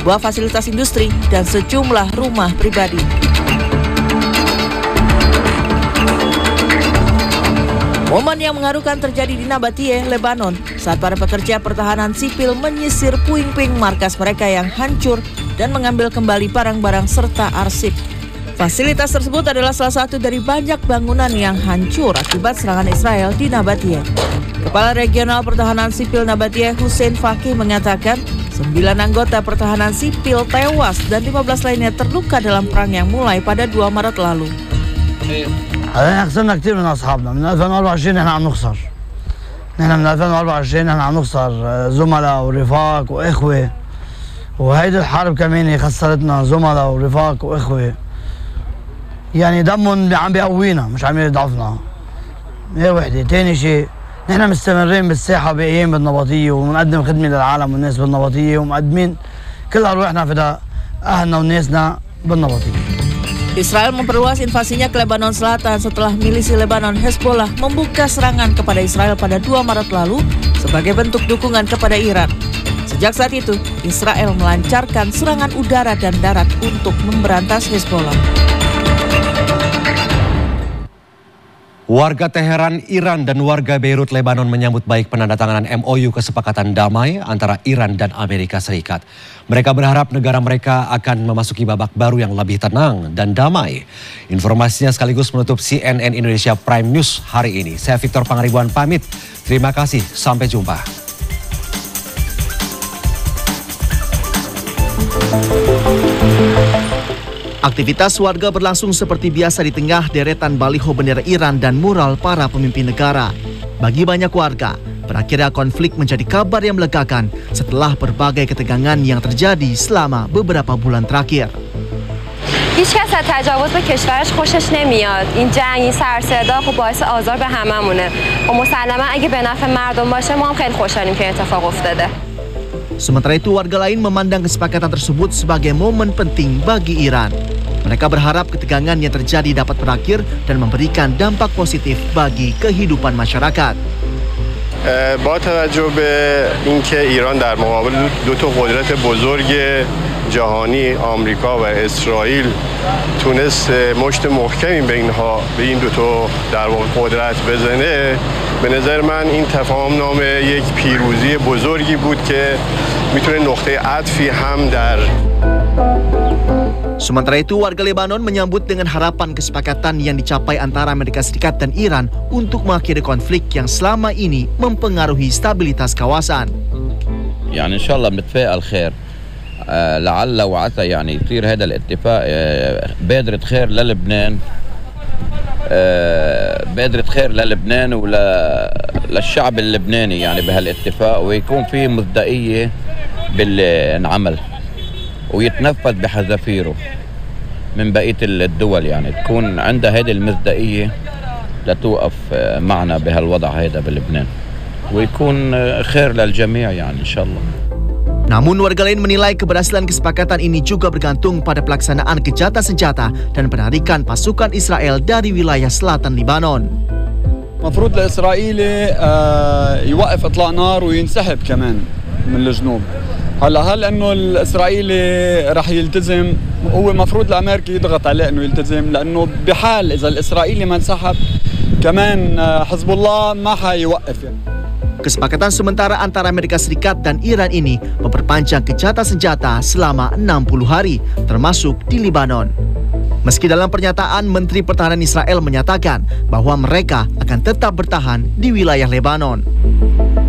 sebuah fasilitas industri, dan sejumlah rumah pribadi. Momen yang mengharukan terjadi di Nabatiyeh, Lebanon, saat para pekerja pertahanan sipil menyisir puing-puing markas mereka yang hancur dan mengambil kembali barang-barang serta arsip. Fasilitas tersebut adalah salah satu dari banyak bangunan yang hancur akibat serangan Israel di Nabatiyeh. Kepala Regional Pertahanan Sipil Nabatiyeh, Hussein Fakih, mengatakan 9 anggota pertahanan sipil tewas dan 15 lainnya terluka dalam perang yang mulai pada 2 Maret lalu. احنا خسرنا كثير من اصحابنا من 2024 احنا عم نخسر. نحن من 2024 احنا عم نخسر زملاء ورفاق واخوه. وهيدي الحرب كمان خسرتنا زملاء ورفاق واخوه. يعني دمهم عم بيقوينا مش عم يضعفنا. هي وحده، ثاني شيء نحن مستمرين بالساحه بايام بالنبطيه وبنقدم خدمه للعالم والناس بالنبطيه ومقدمين كل ارواحنا فداء اهلنا وناسنا بالنبطيه. Israel memperluas invasinya ke Lebanon Selatan setelah milisi Lebanon Hezbollah membuka serangan kepada Israel pada 2 Maret lalu sebagai bentuk dukungan kepada Iran. Sejak saat itu, Israel melancarkan serangan udara dan darat untuk memberantas Hezbollah. Warga Teheran, Iran, dan warga Beirut, Lebanon menyambut baik penandatanganan MOU kesepakatan damai antara Iran dan Amerika Serikat. Mereka berharap negara mereka akan memasuki babak baru yang lebih tenang dan damai. Informasinya sekaligus menutup CNN Indonesia Prime News hari ini. Saya Victor Pangaribuan pamit. Terima kasih, sampai jumpa. Aktivitas warga berlangsung seperti biasa di tengah deretan baliho bendera Iran dan mural para pemimpin negara. Bagi banyak warga, berakhirnya konflik menjadi kabar yang melegakan setelah berbagai ketegangan yang terjadi selama beberapa bulan terakhir. هیچ کس از تجاوز به کشورش خوشش نمیاد. این جنگ، این سر صدا خب باعث آزار به هممونه. و مسلما اگه به نفع مردم باشه ما هم خیلی خوشحالیم که اتفاق افتاده. Sementara itu, warga lain memandang kesepakatan tersebut sebagai momen penting bagi Iran. Mereka berharap ketegangan yang terjadi dapat berakhir dan memberikan dampak positif bagi kehidupan masyarakat. با توجه به اینکه ایران در مقابل دو تا قدرت بزرگ جهانی آمریکا و اسرائیل تونست مشت محکمی به این دو تا در واقع قدرت بزنه، به نظر من این تفاهم نامه یک پیروزی بزرگی بود که میتونه نقطه عطفی هم در. Sementara itu, warga Lebanon menyambut dengan harapan kesepakatan yang dicapai antara Amerika Serikat dan Iran untuk mengakhiri konflik yang selama ini mempengaruhi stabilitas kawasan. يعني إن شاء الله بنتفائل خير. لعل وعسى يعني يصير هذا الاتفاق بادرة خير للبنان. بادرة خير للبنان وللشعب اللبناني يعني بهالاتفاق ويكون في مصداقية باللي انعمل. ويتنفذ بحذافيره من بقية الدول يعني تكون عندها هذه المصداقية لتوقف معنا بهالوضع هذا بلبنان ويكون خير للجميع يعني إن شاء الله. Namun warga lain menilai keberhasilan kesepakatan ini juga bergantung pada pelaksanaan gencatan senjata dan penarikan pasukan Israel dari wilayah selatan Lebanon. المفروض الإسرائيلي يوقف إطلاق نار وينسحب كمان من الجنوب. هل انه الاسرائيلي رح يلتزم؟ هو المفروض الامريكي يضغط عليه انه يلتزم، لانه بحال اذا الاسرائيلي ما انسحب كمان حزب الله ما حيوقف. Kesepakatan sementara antara Amerika Serikat dan Iran ini memperpanjang gencatan senjata selama 60 hari, termasuk di Lebanon. Meski dalam pernyataan, Menteri Pertahanan Israel menyatakan bahwa mereka akan tetap bertahan di wilayah Lebanon.